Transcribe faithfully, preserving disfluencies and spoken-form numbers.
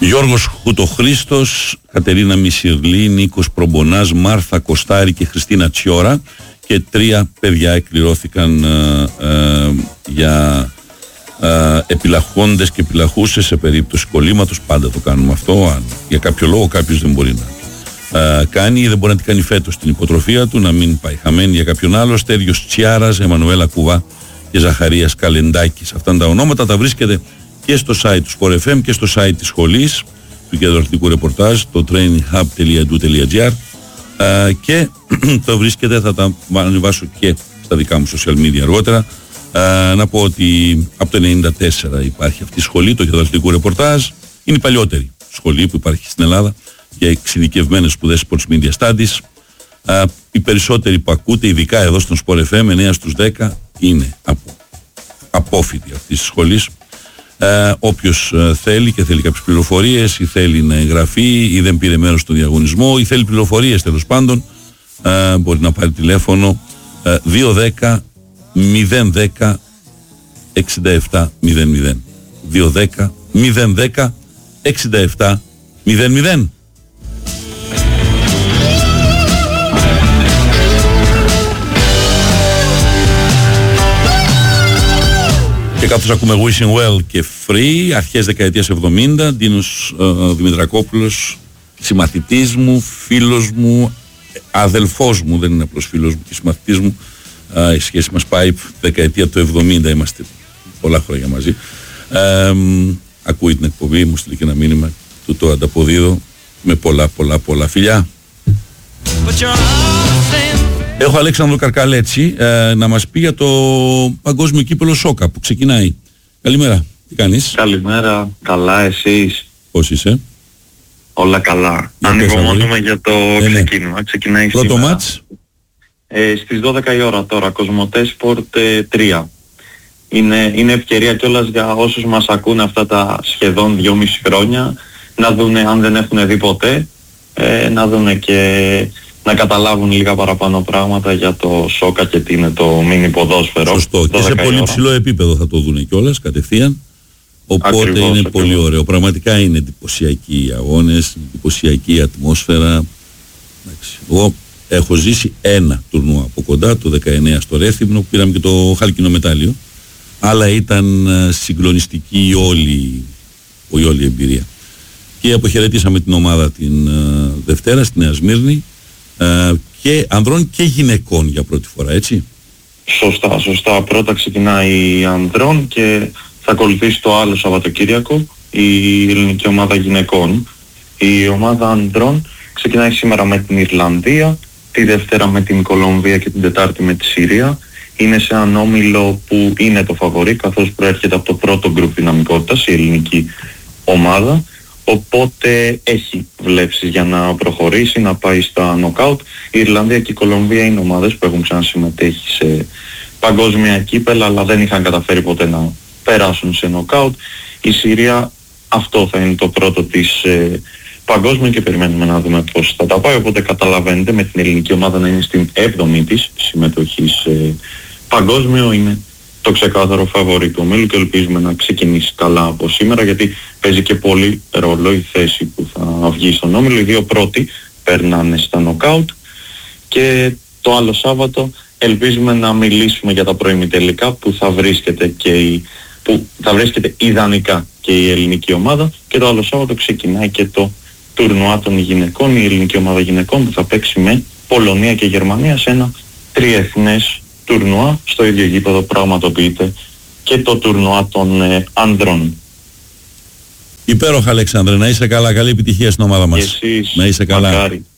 Γιώργος Χουτοχρήστος, Κατερίνα Μισιρλή, Νίκος Προμπονάς, Μάρθα Κοστάρη και Χριστίνα Τσιόρα, και τρία παιδιά εκκληρώθηκαν ε, ε, για ε, επιλαχόντες και επιλαχούσες σε περίπτωση κολλήματος. Πάντα το κάνουμε αυτό, αν για κάποιο λόγο κάποιος δεν μπορεί να ε, κάνει ή δεν μπορεί να την κάνει φέτος την υποτροφία του, να μην πάει χαμένη για κάποιον άλλο. Στέργιος Τσιάρας, Εμμανουέλα Κουβά και Ζαχαρίας Καλεντάκης. Αυτά είναι τα ονόματα, τα βρίσκεται και στο site του Sport εφ εμ και στο site της σχολής του Κέντρου Αθλητικού Ρεπορτάζ, το traininghub τελεία e d u τελεία g r, uh, και το βρίσκεται, θα τα ανεβάσω και στα δικά μου social media αργότερα. Uh, να πω ότι από το ενενήντα τέσσερα υπάρχει αυτή η σχολή, το Κέντρο Αθλητικού Ρεπορτάζ. Είναι η παλιότερη σχολή που υπάρχει στην Ελλάδα για εξειδικευμένες σπουδές Sports Media Studies. Uh, οι περισσότεροι που ακούτε, ειδικά εδώ στον Sport εφ εμ, εννέα στους δέκα είναι από απόφοιτοι αυτής της σχολής. Uh, όποιος uh, θέλει και θέλει κάποιες πληροφορίες ή θέλει να εγγραφεί ή δεν πήρε μέρος στον διαγωνισμό ή θέλει πληροφορίες τέλος πάντων, uh, μπορεί να πάρει τηλέφωνο uh, δύο ένα μηδέν μηδέν ένα μηδέν εξήντα επτά μηδέν μηδέν δύο ένα μηδέν μηδέν εξήντα επτά μηδέν μηδέν. Και καθώς ακούμε Wishing Well και Free, αρχές δεκαετίας εβδομήντα, Ντίνος ε, Δημητρακόπουλος, συμμαθητής μου, φίλος μου, αδελφός μου, δεν είναι απλώς φίλος μου και συμμαθητής μου, ε, η σχέση μας πάει δεκαετία του εβδομήντα, είμαστε πολλά χρόνια μαζί. Ε, ακούει την εκπομπή, μου στείλει και ένα μήνυμα, του το ανταποδίδω με πολλά πολλά πολλά φιλιά. Έχω Αλέξανδρο Καρκαλέτσι ε, να μας πει για το παγκόσμιο κύπελλο Σόκα που ξεκινάει. Καλημέρα, τι κάνεις? Καλημέρα, καλά, εσείς? Πώς είσαι? Όλα καλά. Ανυπομονούμε για το ε, ξεκίνημα. Ναι. Ξεκινάει πρώτο σήμερα. μάτς. Ε, στις δώδεκα η ώρα τώρα, Κοσμοτέ Sport ε, τρία. Είναι, είναι ευκαιρία κιόλας για όσους μας ακούν αυτά τα σχεδόν δυόμιση χρόνια να δούνε, αν δεν έχουν δει ποτέ, ε, να δούνε και να καταλάβουν λίγα παραπάνω πράγματα για το Σόκα και τι είναι το μίνι ποδόσφαιρο. Σωστό. Και σε πολύ ψηλό επίπεδο θα το δούνε κιόλας κατευθείαν. Οπότε ακριβώς, είναι ακριβώς. Πολύ ωραίο. Πραγματικά είναι εντυπωσιακοί οι αγώνες, εντυπωσιακή η ατμόσφαιρα. Εντάξει. Εγώ έχω ζήσει ένα τουρνουά από κοντά, το δεκαεννέα στο Ρέθυμνο, που πήραμε και το χάλκινο μετάλλιο. Αλλά ήταν συγκλονιστική η όλη, η όλη εμπειρία. Και αποχαιρετήσαμε την ομάδα την uh, Δευτέρα στη Νέα Σμύρνη. Uh, και ανδρών και γυναικών για πρώτη φορά, έτσι? Σωστά, σωστά. Πρώτα ξεκινάει η ανδρών και θα ακολουθήσει το άλλο Σαββατοκύριακο η ελληνική ομάδα γυναικών. Η ομάδα ανδρών ξεκινάει σήμερα με την Ιρλανδία, τη Δευτέρα με την Κολομβία και την Τετάρτη με τη Συρία. Είναι σε έναν όμιλο που είναι το φαβορί, καθώς προέρχεται από το πρώτο γκρουπ δυναμικότητας η ελληνική ομάδα. Οπότε έχει βλέψεις για να προχωρήσει, να πάει στα νοκάουτ. Η Ιρλανδία και η Κολομβία είναι ομάδες που έχουν ξανασυμμετέχει σε παγκόσμια κύπελλα, αλλά δεν είχαν καταφέρει ποτέ να περάσουν σε νοκάουτ. Η Συρία, αυτό θα είναι το πρώτο της ε, παγκόσμιο και περιμένουμε να δούμε πώς θα τα πάει. Οπότε καταλαβαίνετε, με την ελληνική ομάδα να είναι στην έβδομη της συμμετοχή σε παγκόσμιο, είναι το ξεκάθαρο φαβορί του ομίλου και ελπίζουμε να ξεκινήσει καλά από σήμερα, γιατί παίζει και πολύ ρόλο η θέση που θα βγει στον όμιλο. Οι δύο πρώτοι περνάνε στα νοκάουτ και το άλλο Σάββατο ελπίζουμε να μιλήσουμε για τα προημιτελικά που θα βρίσκεται και η, που θα βρίσκεται ιδανικά και η ελληνική ομάδα, και το άλλο Σάββατο ξεκινάει και το τουρνουά των γυναικών, η ελληνική ομάδα γυναικών που θα παίξει με Πολωνία και Γερμανία σε ένα τριεθνές τουρνουά. Στο ίδιο γήπεδο πραγματοποιείται και το τουρνουά των ε, ανδρών. Υπέροχα, Αλέξανδρε, να είσαι καλά, καλή επιτυχία στην ομάδα μας. Και εσείς, να είσαι καλά. Μακάρι.